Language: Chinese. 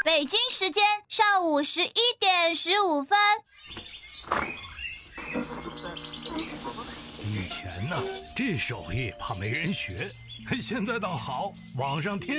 北京时间上午11:15。 以前呢，这手艺怕没人学，现在倒好，网上天。